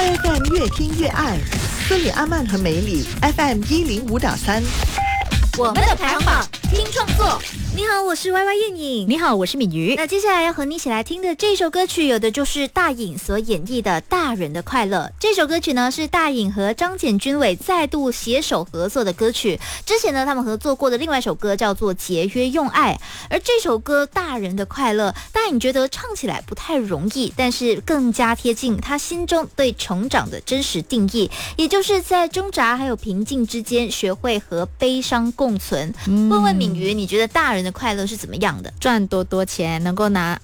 爱 FM 越听越爱，斯里阿曼和梅里 FM 105.3。 我们的排行榜听创作。你好，我是 YY 燕颖。 你好，我是敏瑜。 那接下来要和你一起来听的这首歌曲，有的就是大颖所演绎的《大人的快乐》。这首歌曲呢是大颖和张简君伟再度携手合作的歌曲。之前呢他们合作过的另外一首歌叫做《节约用爱》，而这首歌《大人的快乐》，大颖觉得唱起来不太容易，但是更加贴近他心中对成长的真实定义，也就是在挣扎还有平静之间，学会和悲伤共存。问问敏瑜，你觉得大人的快乐是怎么样的？ 赚多多钱，能够拿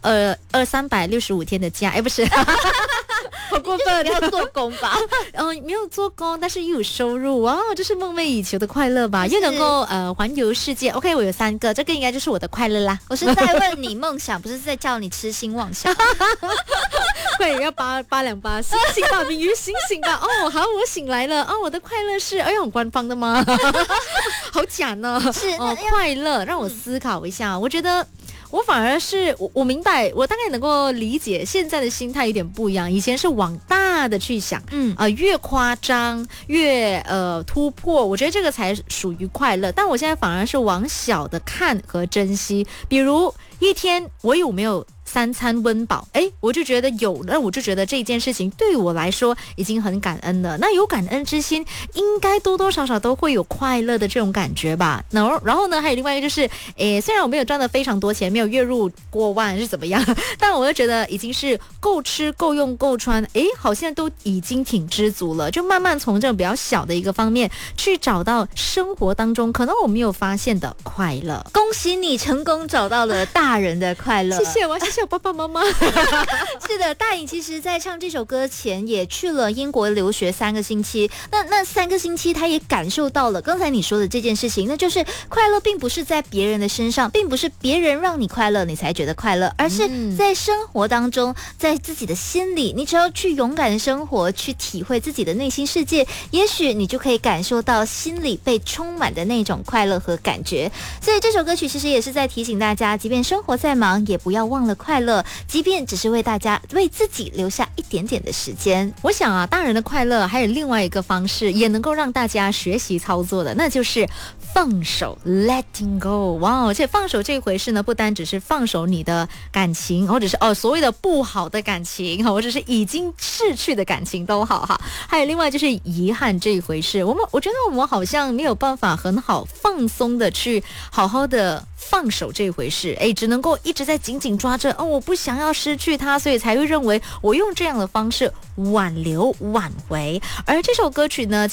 365天的假，不是好过分， 你要做工吧？ 没有做工，但是又有收入，哇，这是梦寐以求的快乐吧？又能够环游世界。OK， 我有3个，这个应该就是我的快乐啦。 我是在问你梦想，不是在叫你痴心妄想。 快要828，醒醒吧，敏瑜，醒醒吧！哦，好，我醒来了。我的快乐是，很官方的吗？好假呢。 是快乐，让我思考一下。我觉得我反而是我明白，我大概能够理解现在的心态有点不一样。以前是往大的去想，越夸张越突破，我觉得这个才属于快乐。但我现在反而是往小的看和珍惜，比如一天我有没有3餐温饱，我就觉得有，那我就觉得这件事情对我来说已经很感恩了。那有感恩之心，应该多多少少都会有快乐的这种感觉吧。然后呢，还有另外一个就是，虽然我没有赚得非常多钱，没有月入过万是怎么样，但我就觉得已经是够吃、够用、够穿，好像都已经挺知足了。就慢慢从这种比较小的一个方面去找到生活当中可能我没有发现的快乐。 恭喜你成功找到了大人的快乐。 谢谢我爸爸妈妈。 是的，大颖其实在唱这首歌前也去了英国留学3个星期，那3个星期他也感受到了刚才你说的这件事情，那就是快乐并不是在别人的身上，并不是别人让你快乐你才觉得快乐，而是在生活当中，在自己的心里，你只要去勇敢的生活，去体会自己的内心世界，也许你就可以感受到心里被充满的那种快乐和感觉。所以这首歌曲其实也是在提醒大家，即便生活再忙，也不要忘了快乐，即便只是为自己留下一点点的时间。 我想啊，大人的快乐还有另外一个方式，也能够让大家学习操作的，那就是放手 letting go。 哇，而且放手这一回事呢，不单只是放手你的感情，或者是所谓的不好的感情，或者是已经逝去的感情都好哈。还有另外就是遗憾这一回事，我觉得我们好像没有办法很好放松的去好好的放手这一回事，只能够一直在紧紧抓着，我不想要失去他，所以才会认为我用这样的方式挽留挽回。而这首歌曲呢，